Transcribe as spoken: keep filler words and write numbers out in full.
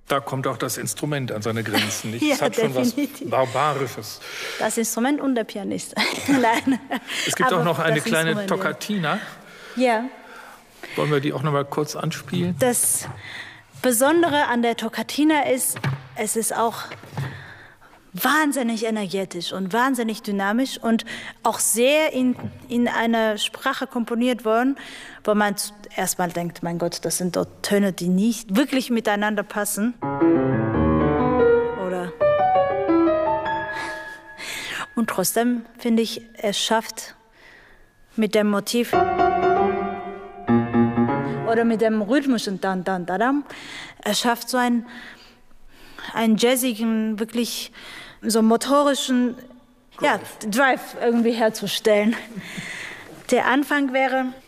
Da kommt auch das Instrument an seine Grenzen. Nicht? Ja, es hat schon definitiv. was Barbarisches. Das Instrument und der Pianist. Nein. Es gibt Aber auch noch eine das kleine Instrument, Toccatina. Ja. Wollen wir die auch noch mal kurz anspielen? Das Besondere an der Toccatina ist, es ist auch wahnsinnig energetisch und wahnsinnig dynamisch und auch sehr in, in einer Sprache komponiert worden, wo man erstmal denkt, mein Gott, das sind dort Töne, die nicht wirklich miteinander passen. Oder und trotzdem finde ich, es schafft mit dem Motiv oder mit dem rhythmischen Dan Dan Dadam, es schafft so einen, einen jazzigen, wirklich so motorischen Drive. Ja, Drive irgendwie herzustellen. Der Anfang wäre